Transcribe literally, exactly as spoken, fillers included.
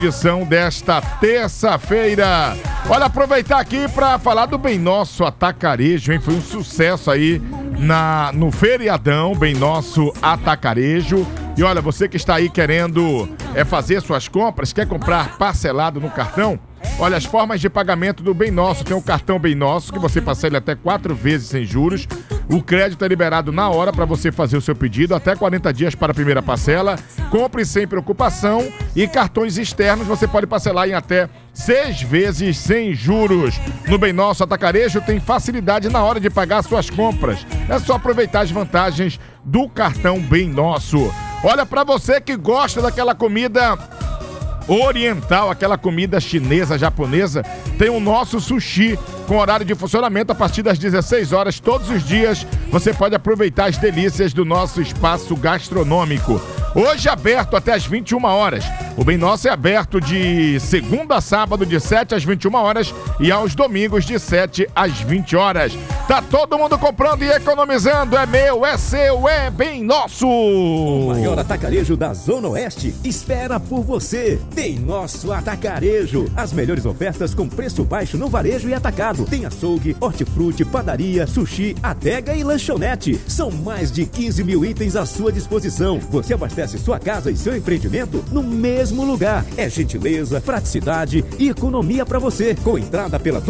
Edição desta terça-feira. Olha, aproveitar aqui para falar do Bem Nosso Atacarejo, hein? Foi um sucesso aí na, no feriadão Bem Nosso Atacarejo. E olha, você que está aí querendo é, fazer suas compras, quer comprar parcelado no cartão? Olha, as formas de pagamento do Bem Nosso. Tem o cartão Bem Nosso, que você parcela até quatro vezes sem juros. O crédito é liberado na hora para você fazer o seu pedido, até quarenta dias para a primeira parcela. Compre sem preocupação. E cartões externos você pode parcelar em até seis vezes sem juros. No Bem Nosso Atacarejo tem facilidade na hora de pagar suas compras. É só aproveitar as vantagens do cartão Bem Nosso. Olha, para você que gosta daquela comida oriental, aquela comida chinesa, japonesa, tem o nosso sushi com horário de funcionamento a partir das dezesseis horas todos os dias. Você pode aproveitar as delícias do nosso espaço gastronômico. Hoje aberto até as vinte e uma horas. O Bem Nosso é aberto de segunda a sábado, de sete às vinte e uma horas e aos domingos de sete às vinte horas. Tá todo mundo comprando e economizando. É meu, é seu, é Bem Nosso. O maior atacarejo da Zona Oeste espera por você. Bem Nosso Atacarejo. As melhores ofertas com preço baixo no varejo e atacado. Tem açougue, hortifruti, padaria, sushi, adega e lanchonete. São mais de quinze mil itens à sua disposição. Você abastece sua casa e seu empreendimento no mesmo lugar. É gentileza, praticidade e economia para você. Com entrada pela